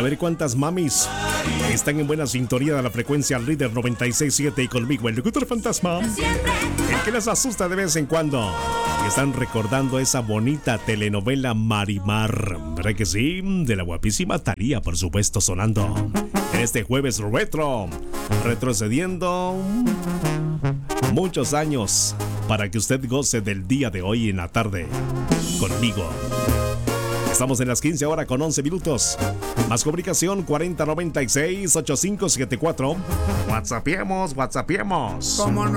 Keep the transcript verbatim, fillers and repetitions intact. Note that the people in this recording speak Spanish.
ver cuántas mamis están en buena sintonía de la frecuencia líder noventa y seis punto siete y conmigo, el locutor fantasma, el que les asusta de vez en cuando. Y están recordando esa bonita telenovela Marimar, ¿verdad que sí? De la guapísima Thalía, por supuesto, sonando en este jueves retro, retrocediendo muchos años para que usted goce del día de hoy en la tarde conmigo. Estamos en las quince horas con once minutos. Más comunicación cuarenta noventa y seis ochenta y cinco setenta y cuatro. WhatsAppiemos, WhatsAppiemos. ¿Cómo no?